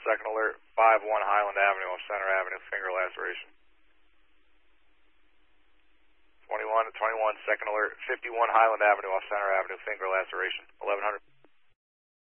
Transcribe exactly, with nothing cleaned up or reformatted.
second alert, five one Highland Avenue off Center Avenue, finger laceration. twenty-one to twenty-one, second alert, fifty-one Highland Avenue off Center Avenue, finger laceration, eleven hundred.